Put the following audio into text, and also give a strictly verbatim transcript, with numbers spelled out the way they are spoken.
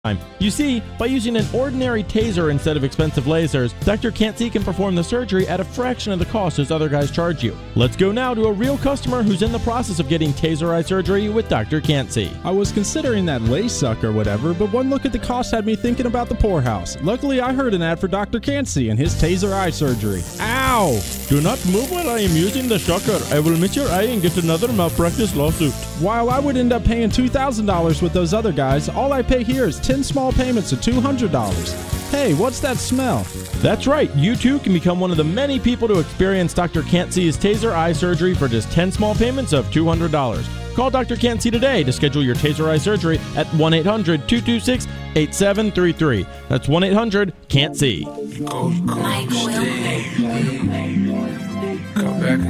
You see, by using an ordinary taser instead of expensive lasers, Doctor Canty can perform the surgery at a fraction of the cost as other guys charge you. Let's go now to a real customer who's in the process of getting taser eye surgery with Doctor Canty. I was considering that LASIK or whatever, but one look at the cost had me thinking about the poorhouse. Luckily, I heard an ad for Doctor Canty and his taser eye surgery. Ow! Do not move while I am using the shocker. I will miss your eye and get another malpractice lawsuit. While I would end up paying two thousand dollars with those other guys, all I pay here is ten small payments of two hundred dollars. Hey, what's that smell? That's right. You too can become one of the many people to experience Doctor Canty's taser eye surgery for just ten small payments of two hundred dollars. Call Doctor Canty today to schedule your taser eye surgery at one eight hundred two two six eight seven three three. That's one eight hundred C A N T see. Go, go, stay. Come back